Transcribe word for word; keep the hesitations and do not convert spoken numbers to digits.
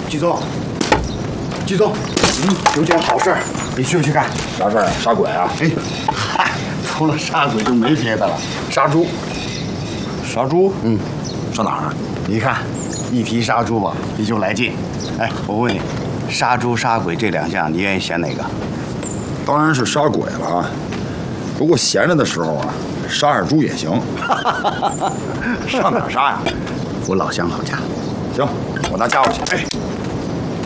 季总，季总，嗯，有件好事，你去不去干？ 啥事儿啊？杀鬼啊？ 哎，嗨，除了杀鬼就没别的了。杀猪。 杀猪？ 嗯， 上哪儿啊？ 你看，一提杀猪吧，你就来劲。哎，我问你，杀猪杀鬼这两项，你愿意选哪个？ 当然是杀鬼了。不过闲着的时候啊，杀点猪也行。上哪儿杀呀？ 我老乡老家。 行，我拿家伙去。 哎。